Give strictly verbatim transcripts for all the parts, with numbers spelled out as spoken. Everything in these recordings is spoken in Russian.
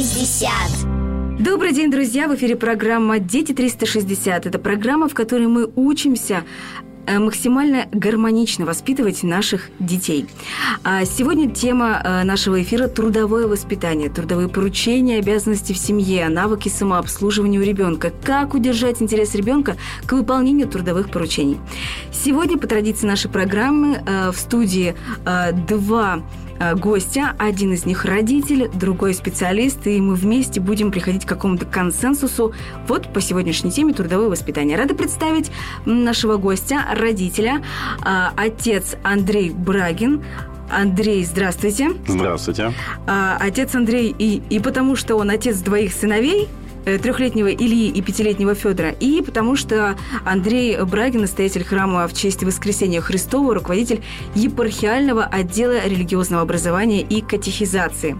Добрый день, друзья! В эфире программа «Дети триста шестьдесят». Это программа, в которой мы учимся максимально гармонично воспитывать наших детей. Сегодня тема нашего эфира – трудовое воспитание, трудовые поручения, обязанности в семье, навыки самообслуживания у ребенка, как удержать интерес ребенка к выполнению трудовых поручений. Сегодня, по традиции нашей программы, в студии два гостя. Один из них родитель, другой специалист, и мы вместе будем приходить к какому-то консенсусу вот по сегодняшней теме трудовое воспитание. Рада представить нашего гостя, родителя, отец Андрей Брагин. Андрей, здравствуйте. Здравствуйте. Отец Андрей, и, и потому что он отец двоих сыновей, трехлетнего Ильи и пятилетнего Федора, и потому что Андрей Брагин, настоятель храма в честь Воскресения Христова, руководитель епархиального отдела религиозного образования и катехизации.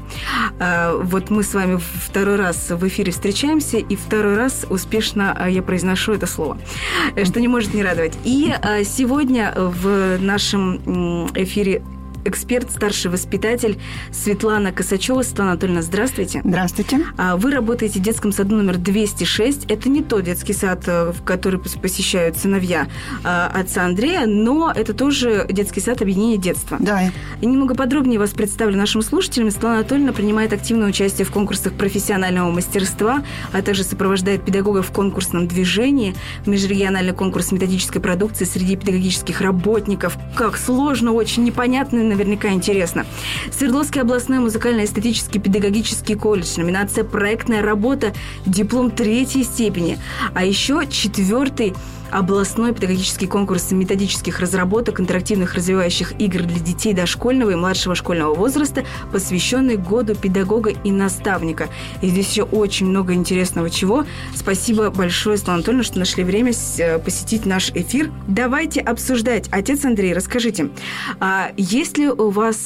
Вот мы с вами второй раз в эфире встречаемся, и второй раз успешно я произношу это слово, что не может не радовать. И сегодня в нашем эфире эксперт, старший воспитатель Светлана Косачева. Светлана Анатольевна, здравствуйте. Здравствуйте. Вы работаете в детском саду номер двести шесть. Это не тот детский сад, в который посещают сыновья отца Андрея, но это тоже детский сад объединения детства. Да. И немного подробнее вас представлю нашим слушателям. Светлана Анатольевна принимает активное участие в конкурсах профессионального мастерства, а также сопровождает педагогов в конкурсном движении, межрегиональный конкурс методической продукции среди педагогических работников. Как сложно, очень непонятно, наверняка интересно. Свердловский областной музыкально-эстетический педагогический колледж. Номинация «Проектная работа», диплом третьей степени. А еще четвертый областной педагогический конкурс методических разработок интерактивных развивающих игр для детей дошкольного и младшего школьного возраста, посвященный году педагога и наставника. И здесь еще очень много интересного чего. Спасибо большое, Светлана Анатольевна, что нашли время посетить наш эфир. Давайте обсуждать. Отец Андрей, расскажите, есть ли у вас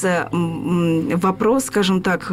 вопрос, скажем так,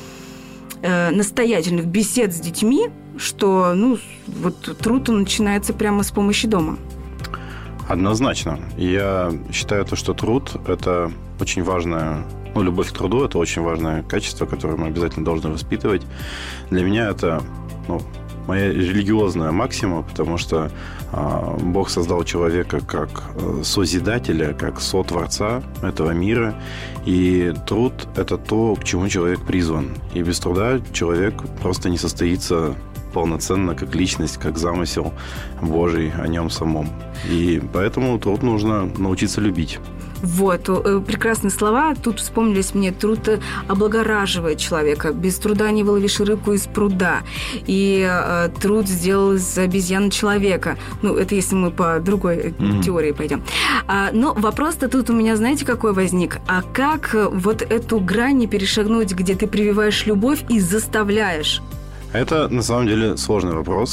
настоятельных бесед с детьми, что, ну, вот труд он начинается прямо с помощи дома? Однозначно. Я считаю, то, что труд – это очень важное, ну, любовь к труду – это очень важное качество, которое мы обязательно должны воспитывать. Для меня это, ну, моя религиозная максима, потому что э, Бог создал человека как созидателя, как сотворца этого мира. И труд – это то, к чему человек призван. И без труда человек просто не состоится полноценно как личность, как замысел Божий о нем самом. И поэтому труд нужно научиться любить. Вот, прекрасные слова. Тут вспомнились мне: труд облагораживает человека. Без труда не выловишь рыбку из пруда. И э, труд сделал из обезьяны человека. Ну, это если мы по другой mm-hmm. теории пойдем. А, но вопрос-то тут у меня, знаете, какой возник? А как вот эту грань не перешагнуть, где ты прививаешь любовь и заставляешь? Это, на самом деле, сложный вопрос.